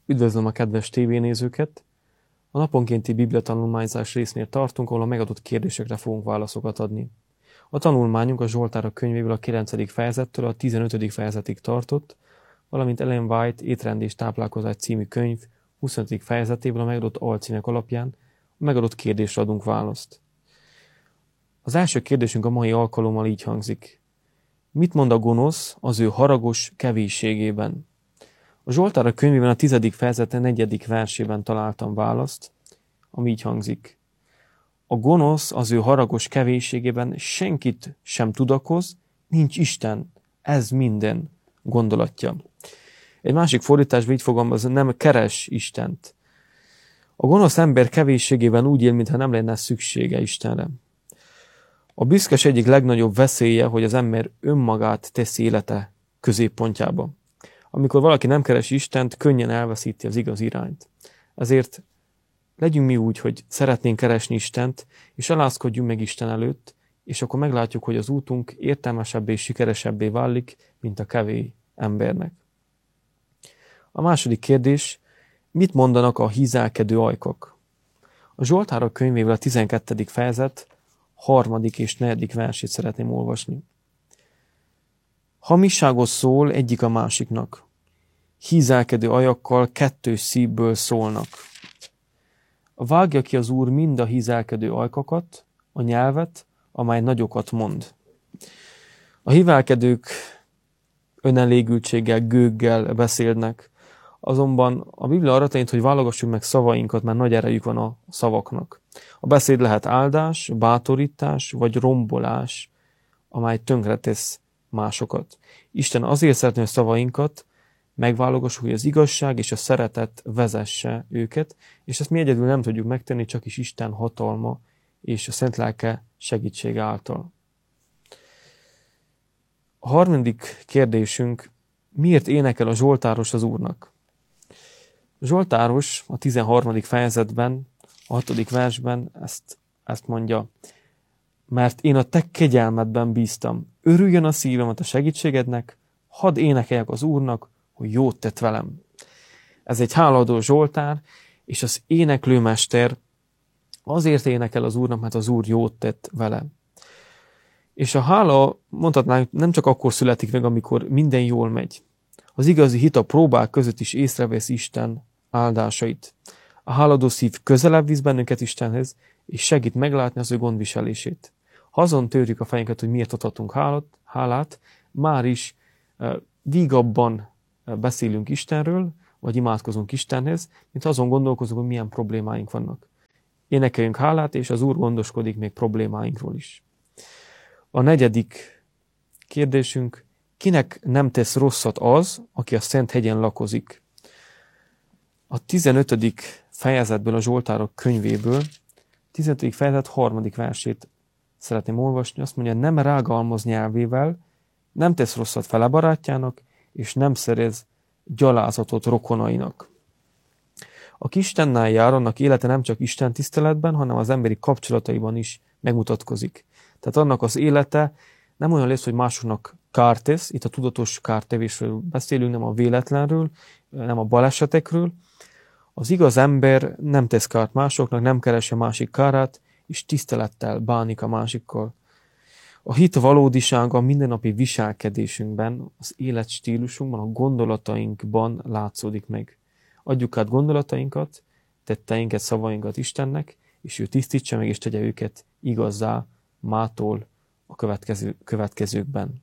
Üdvözlöm a kedves tévénézőket! A naponkénti bibliatanulmányzás résznél tartunk, ahol a megadott kérdésekre fogunk válaszokat adni. A tanulmányunk a Zsoltárok könyvéből a 9. fejezettől a 15. fejezetig tartott, valamint Ellen White Étrend és táplálkozás című könyv 25. fejezetéből a megadott alcímek alapján a megadott kérdésre adunk választ. Az első kérdésünk a mai alkalommal így hangzik. Mit mond a gonosz az ő haragos kevésségében? A Zsoltárok könyvében a 10. fejezete 4. versében találtam választ, ami így hangzik. A gonosz az ő haragos kevésségében senkit sem tudakoz, nincs Isten, ez minden gondolatja. Egy másik fordításban így fogalmaz, nem keres Istent. A gonosz ember kevésségében úgy él, mintha nem lenne szüksége Istenre. A büszkes egyik legnagyobb veszélye, hogy az ember önmagát teszi élete középpontjába. Amikor valaki nem keresi Istent, könnyen elveszíti az igaz irányt. Ezért legyünk mi úgy, hogy szeretnénk keresni Istent, és alázkodjunk meg Isten előtt, és akkor meglátjuk, hogy az útunk értelmesebbé és sikeresebbé válik, mint a kevés embernek. A második kérdés, mit mondanak a hízelkedő ajkak? A Zsoltárok könyvéből a 12. fejezet 3. és 4. versét szeretném olvasni. Hamisságot szól egyik a másiknak. Hízelkedő ajakkal kettős szívből szólnak. Vágja ki az Úr mind a hízelkedő ajkakat, a nyelvet, amely nagyokat mond. A hízelkedők önelégültséggel, gőggel beszélnek, azonban a Biblia arra tanít, hogy válogassuk meg szavainkat, mert nagy erejük van a szavaknak. A beszéd lehet áldás, bátorítás vagy rombolás, amely tönkretesz másokat. Isten azért szeretné a szavainkat, megválogassuk, hogy az igazság és a szeretet vezesse őket, és ezt mi egyedül nem tudjuk megtenni, csak is Isten hatalma és a Szent Lelke segítsége által. A harmadik kérdésünk, miért énekel a zsoltáros az Úrnak? A zsoltáros a 13. fejezetben, a 6. versben ezt mondja, mert én a te kegyelmedben bíztam, örüljön a szívem a segítségednek, hadd énekeljek az Úrnak, hogy jót tett velem. Ez egy hálaadó zsoltár, és az éneklőmester azért énekel az Úrnak, mert az Úr jót tett vele. És a hála, mondhatnánk, nem csak akkor születik meg, amikor minden jól megy. Az igazi hit a próbák között is észrevesz Isten áldásait. A háladó szív közelebb visz bennünket Istenhez, és segít meglátni az ő gondviselését. Ha azon törjük a fejünket, hogy miért adhatunk hálát, már is vígabban beszélünk Istenről, vagy imádkozunk Istenhez, mint azon gondolkozunk, hogy milyen problémáink vannak. Énekeljünk hálát, és az Úr gondoskodik még problémáinkról is. A 4. kérdésünk, kinek nem tesz rosszat az, aki a Szent hegyen lakozik? A 15. fejezetből, a Zsoltárok könyvéből, 15. fejezet 3. versét szeretném olvasni, azt mondja, nem rágalmaz nyelvével, nem tesz rosszat fele barátjának, és nem szerez gyalázatot rokonainak. Aki Istennel jár, annak élete nem csak Isten tiszteletben, hanem az emberi kapcsolataiban is megmutatkozik. Tehát annak az élete nem olyan lesz, hogy másoknak kárt tesz, itt a tudatos kártevésről beszélünk, nem a véletlenről, nem a balesetekről. Az igaz ember nem tesz kárt másoknak, nem keresi a másik kárát, és tisztelettel bánik a másikkal. A hit valódisága a mindennapi viselkedésünkben, az életstílusunkban, a gondolatainkban látszódik meg. Adjuk át gondolatainkat, tetteinket, szavainkat Istennek, és ő tisztítsa meg, és tegye őket igazzá mától a következőkben.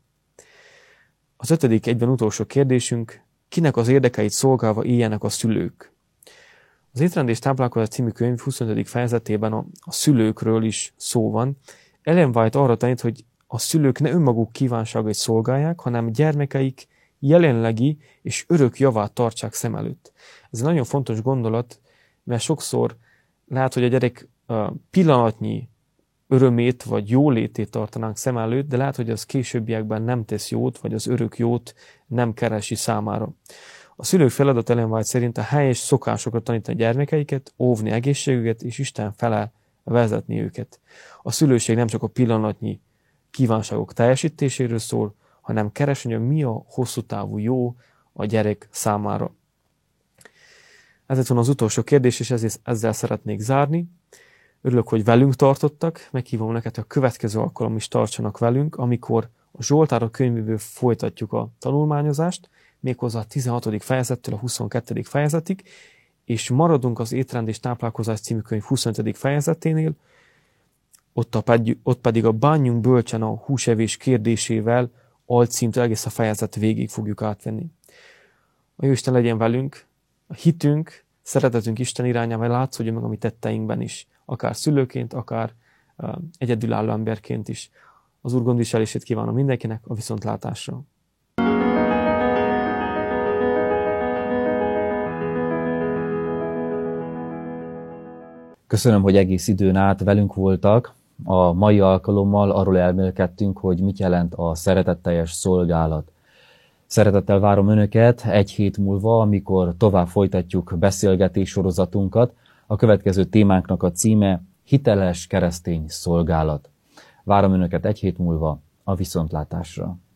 Az 5. egyben utolsó kérdésünk, kinek az érdekeit szolgálva éljenek a szülők? Az Étrend és táplálkozás című könyv 25. fejezetében a szülőkről is szó van. Ellen White arra tanít, hogy a szülők ne önmaguk kívánságait szolgálják, hanem gyermekeik jelenlegi és örök javát tartsák szem előtt. Ez egy nagyon fontos gondolat, mert sokszor lehet, hogy a gyerek pillanatnyi örömét vagy jólétét tartanánk szem előtt, de lehet, hogy az későbbiekben nem tesz jót, vagy az örök jót nem keresi számára. A szülők feladat Ellen White szerint a helyes szokásokra tanítani a gyermekeiket, óvni egészségüket, és Isten fele vezetni őket. A szülőség nem csak a pillanatnyi kívánságok teljesítéséről szól, hanem keresni, hogy mi a hosszú távú jó a gyerek számára. Ez lett volna az utolsó kérdés, és ezzel szeretnék zárni. Örülök, hogy velünk tartottak, meghívom neked, hogy a következő alkalom is tartsanak velünk, amikor a Zsoltárok könyvéből folytatjuk a tanulmányozást, méghozzá a 16. fejezettől a 22. fejezetig, és maradunk az Étrend és táplálkozás című könyv 25. fejezeténél, ott pedig a Bánjunk bölcsen a húsevés kérdésével alcímtől egész a fejezet végig fogjuk átvenni. A Jóisten legyen velünk, a hitünk, szeretetünk Isten irányában látszódjon meg a mi tetteinkben is, akár szülőként, akár egyedülálló emberként is. Az Úr gondviselését kívánom mindenkinek, a viszontlátásra. Köszönöm, hogy egész időn át velünk voltak. A mai alkalommal arról elmélkedtünk, hogy mit jelent a szeretetteljes szolgálat. Szeretettel várom Önöket egy hét múlva, amikor tovább folytatjuk beszélgetés sorozatunkat. A következő témánknak a címe hiteles keresztény szolgálat. Várom Önöket egy hét múlva, a viszontlátásra.